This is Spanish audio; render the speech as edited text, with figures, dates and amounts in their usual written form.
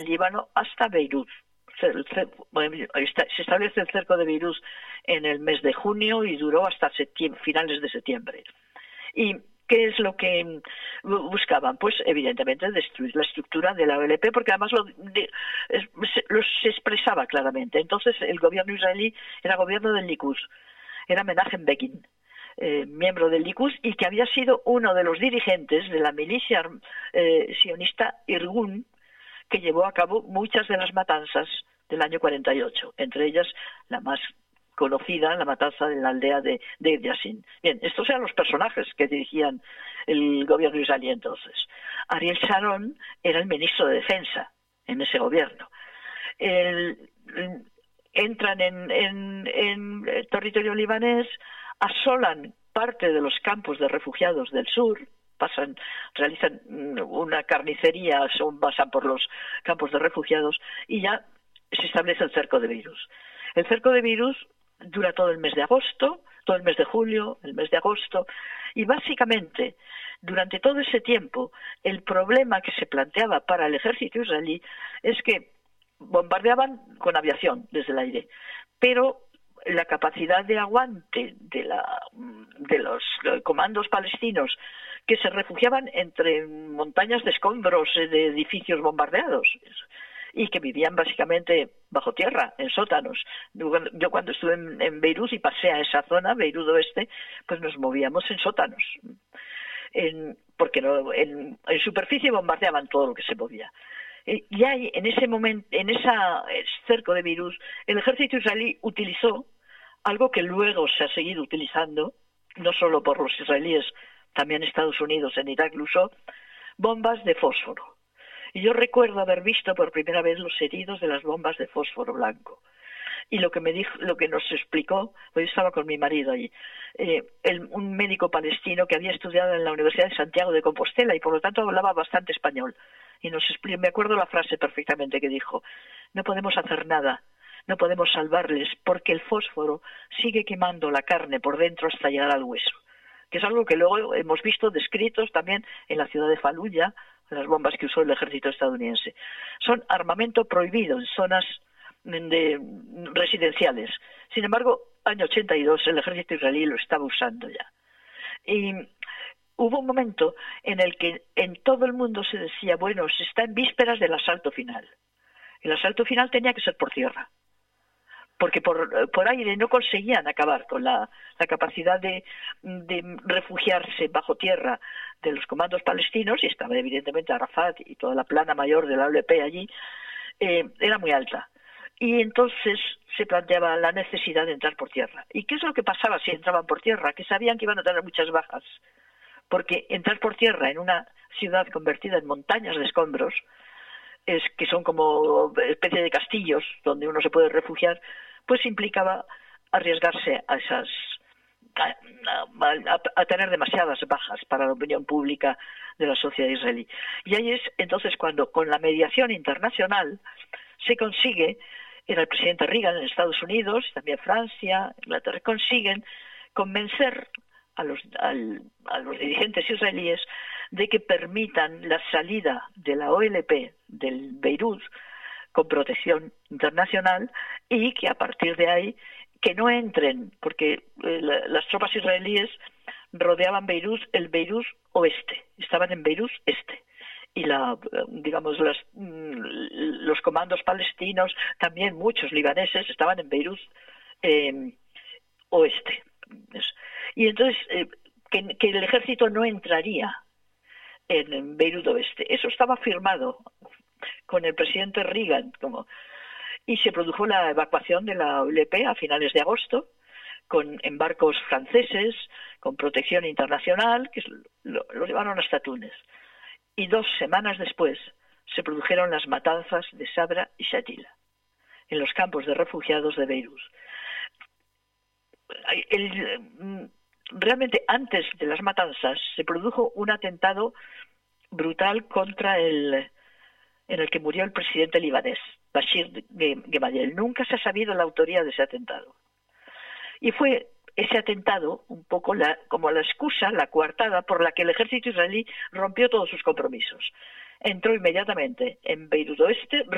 Líbano hasta Beirut. Se establece el cerco de Beirut en el mes de junio y duró hasta finales de septiembre. ¿Y qué es lo que buscaban? Pues evidentemente destruir la estructura de la OLP, porque además se expresaba claramente. Entonces el gobierno israelí era gobierno del Likud, era Menachem Begin, miembro del Likud, y que había sido uno de los dirigentes de la milicia sionista Irgun, que llevó a cabo muchas de las matanzas del año 48, entre ellas la más conocida, la matanza de la aldea de Yassin. Bien, estos eran los personajes que dirigían el gobierno israelí entonces. Ariel Sharon era el ministro de Defensa en ese gobierno. Entran en territorio libanés, asolan parte de los campos de refugiados del sur, realizan una carnicería, pasan por los campos de refugiados y ya se establece el cerco de Beirut. El cerco de Beirut dura todo el mes de agosto, todo el mes de julio, el mes de agosto, y básicamente durante todo ese tiempo el problema que se planteaba para el ejército israelí es que bombardeaban con aviación desde el aire, pero la capacidad de aguante de los comandos palestinos que se refugiaban entre montañas de escombros de edificios bombardeados y que vivían básicamente bajo tierra, en sótanos. Yo cuando estuve en Beirut y pasé a esa zona, Beirut Oeste, pues nos movíamos en sótanos, porque en superficie bombardeaban todo lo que se movía. Y ahí, en ese momento, en ese cerco de Beirut, el ejército israelí utilizó algo que luego se ha seguido utilizando, no solo por los israelíes, también Estados Unidos en Irak lo usó, bombas de fósforo. Y yo recuerdo haber visto por primera vez los heridos de las bombas de fósforo blanco. Y lo que nos explicó, pues yo estaba con mi marido allí, un médico palestino que había estudiado en la Universidad de Santiago de Compostela y por lo tanto hablaba bastante español. Y me acuerdo la frase perfectamente que dijo: no podemos hacer nada, no podemos salvarles porque el fósforo sigue quemando la carne por dentro hasta llegar al hueso. Que es algo que luego hemos visto descritos también en la ciudad de Faluya, las bombas que usó el ejército estadounidense. Son armamento prohibido en zonas residenciales. Sin embargo, año 82 el ejército israelí lo estaba usando ya. Y hubo un momento en el que en todo el mundo se decía, bueno, se está en vísperas del asalto final. El asalto final tenía que ser por tierra, porque por aire no conseguían acabar con la capacidad de refugiarse bajo tierra de los comandos palestinos, y estaba evidentemente Arafat y toda la plana mayor de la OLP allí, era muy alta. Y entonces se planteaba la necesidad de entrar por tierra. ¿Y qué es lo que pasaba si entraban por tierra? Que sabían que iban a tener muchas bajas, porque entrar por tierra en una ciudad convertida en montañas de escombros, que son como especie de castillos donde uno se puede refugiar, pues implicaba arriesgarse a tener demasiadas bajas para la opinión pública de la sociedad israelí. Y ahí es entonces cuando, con la mediación internacional, se consigue, era el presidente Reagan en Estados Unidos, también Francia, Inglaterra, consiguen convencer a los dirigentes israelíes de que permitan la salida de la OLP del Beirut con protección internacional y que a partir de ahí que no entren, porque las tropas israelíes rodeaban Beirut, el Beirut oeste, estaban en Beirut este, y los comandos palestinos, también muchos libaneses, estaban en Beirut oeste. Y entonces que el ejército no entraría en Beirut oeste. Eso estaba firmado con el presidente Reagan, y se produjo la evacuación de la OLP a finales de agosto, en barcos franceses, con protección internacional, que lo llevaron hasta Túnez. Y 2 semanas después se produjeron las matanzas de Sabra y Shatila, en los campos de refugiados de Beirut. Realmente antes de las matanzas se produjo un atentado brutal en el que murió el presidente libanés, Bashir Gemayel. Nunca se ha sabido la autoría de ese atentado. Y fue ese atentado un poco como la excusa, la coartada por la que el ejército israelí rompió todos sus compromisos. Entró inmediatamente en Beirut Oeste,